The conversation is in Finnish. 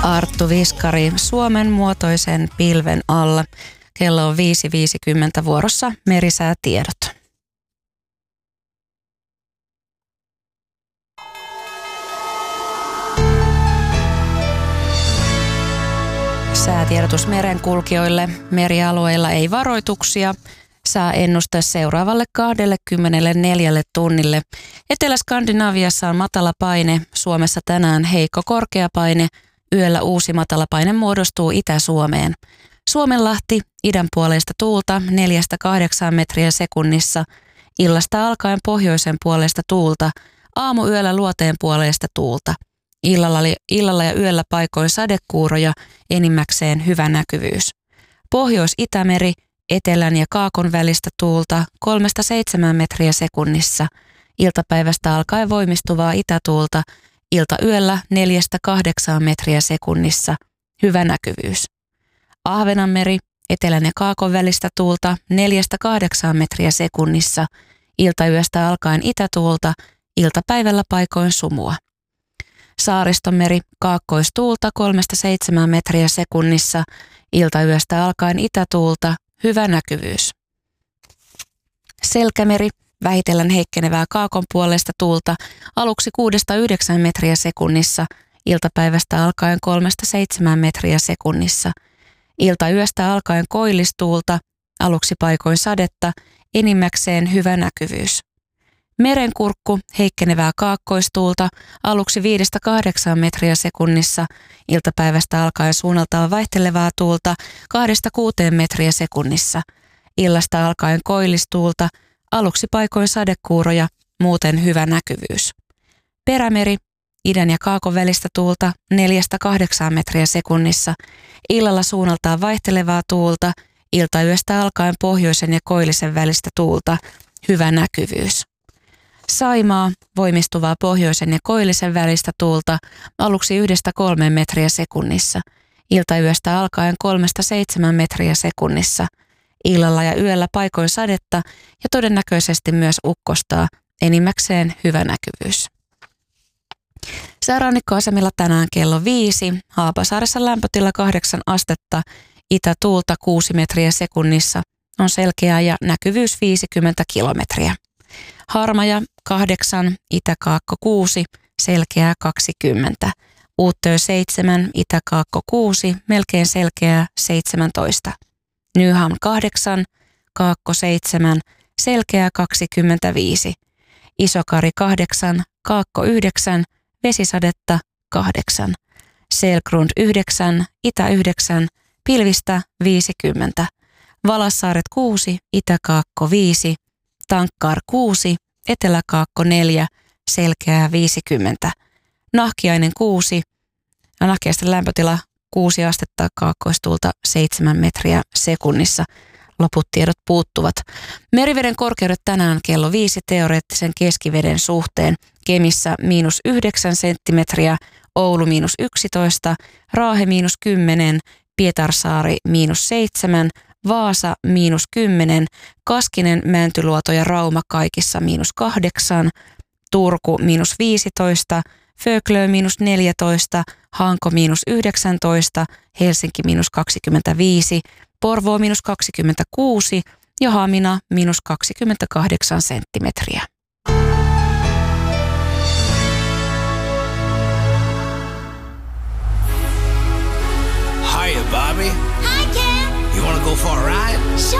Arttu Viskari Suomen muotoisen pilven alla. Kello on 5.50 vuorossa merisäätiedot. Säätiedotus merenkulkijoille. Merialueilla ei varoituksia. Sääennuste seuraavalle 24 tunnille. Etelä-Skandinaviassa on matala paine, Suomessa tänään heikko korkea paine. Yöllä uusi matala paine muodostuu Itä-Suomeen. Suomenlahti, idän puoleista tuulta 4-8 metriä sekunnissa. Illasta alkaen pohjoisen puolesta tuulta. Aamuyöllä luoteen puoleista tuulta. Illalla ja yöllä paikoin sadekuuroja, enimmäkseen hyvä näkyvyys. Pohjois-Itämeri, etelän ja kaakon välistä tuulta 3-7 metriä sekunnissa. Iltapäivästä alkaen voimistuvaa itätuulta. Iltayöllä 4-8 metriä sekunnissa. Hyvä näkyvyys. Ahvenanmeri, etelän ja kaakon välistä tuulta 4-8 metriä sekunnissa. Iltayöstä alkaen itätuulta. Iltapäivällä paikoin sumua. Saaristomeri, kaakkoistuulta 3-7 metriä sekunnissa. Iltayöstä alkaen itätuulta. Hyvä näkyvyys. Selkämeri, vähitellen heikkenevää kaakon puolesta tuulta, aluksi 6-9 metriä sekunnissa, iltapäivästä alkaen 3-7 metriä sekunnissa. Iltayöstä alkaen koillistuulta, aluksi paikoin sadetta, enimmäkseen hyvä näkyvyys. Merenkurkku, heikkenevää kaakkoistuulta, aluksi 5-8 metriä sekunnissa, iltapäivästä alkaen suunnaltaan vaihtelevaa tuulta 2-6 metriä sekunnissa. Illasta alkaen koillistuulta, aluksi paikoin sadekuuroja, muuten hyvä näkyvyys. Perämeri, idän ja kaakon välistä tuulta 4-8 metriä sekunnissa, illalla suunnaltaan vaihtelevaa tuulta, iltayöstä alkaen pohjoisen ja koillisen välistä tuulta, hyvä näkyvyys. Saimaa, voimistuvaa pohjoisen ja koillisen välistä tuulta, aluksi 1-3 metriä sekunnissa, iltayöstä alkaen 3-7 metriä sekunnissa. Illalla ja yöllä paikoin sadetta ja todennäköisesti myös ukkostaa, enimmäkseen hyvä näkyvyys. Säärannikkoasemilla tänään kello 5, Haapasaaressa lämpötila 8 astetta, itätuulta 6 metriä sekunnissa, on selkeää ja näkyvyys 50 kilometriä. Harmaja 8, itäkaakko 6, selkeää 20. Uuttöö 7, itäkaakko 6, melkein selkeää 17. Nyhamn 8, kaakko 7, selkeää 25. Isokari 8, kaakko 9, vesisadetta 8. Selgrund 9, itä 9, pilvistä 50. Valassaaret 6, itäkaakko 5, Tankkaar 6, eteläkaakko 4, selkeää 50. Nahkiainen 6, nahkiaisten lämpötila 6 astetta, kaakkoistuulta 7 metriä sekunnissa. Loput tiedot puuttuvat. Meriveden korkeudet tänään kello 5 teoreettisen keskiveden suhteen. Kemissä -9 senttimetriä, Oulu -11, Raahe -10, Pietarsaari -7, Vaasa -10, Kaskinen, Mäntyluoto ja Rauma kaikissa -8, Turku -15, Föglö -14, Hanko -19, Helsinki -25, Porvoo -26 ja Hamina -28 senttimetriä. Hiya, Bobby. Hi, Ken. You wanna go for a ride?